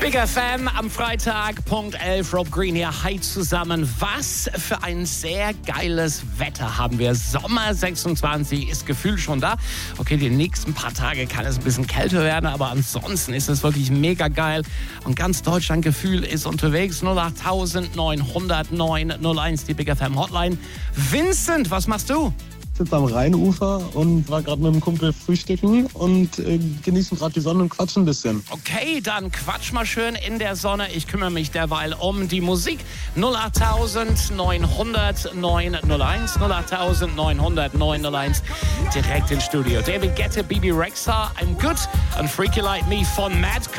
Big FM am Freitag, Punkt 11, Rob Green hier. Hi zusammen. Was für ein sehr geiles Wetter haben wir. Sommer 26 ist gefühlt schon da. Okay, die nächsten paar Tage kann es ein bisschen kälter werden, aber ansonsten ist es wirklich mega geil. Und ganz Deutschland Gefühl ist unterwegs. 08909 01, die Big FM Hotline. Vincent, was machst du? Ich sitze am Rheinufer und war gerade mit einem Kumpel frühstücken und genießen gerade die Sonne und quatschen ein bisschen. Okay, dann quatsch mal schön in der Sonne. Ich kümmere mich derweil um die Musik. 08900 901, 08900 901, direkt ins Studio. David Guetta, Bibi Rexha, I'm Good und Freaky Like Me von Mad